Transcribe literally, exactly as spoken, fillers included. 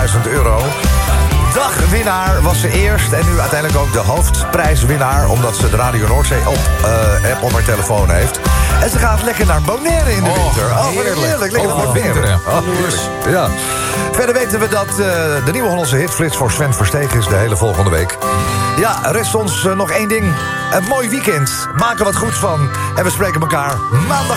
vijftigduizend euro. Dagwinnaar was ze eerst en nu uiteindelijk ook de hoofdprijswinnaar... omdat ze de Radio Noordzee-app op haar telefoon heeft. En ze gaat lekker naar Bonaire in de winter. Oh, heerlijk. heerlijk. Lekker naar Bonaire. Oh, heerlijk. Ja. Verder weten we dat uh, de nieuwe Hollandse hitflits voor Sven Verstegen is de hele volgende week. Ja, rest ons uh, nog één ding. Een mooi weekend. Maak er wat goeds van. En we spreken elkaar maandag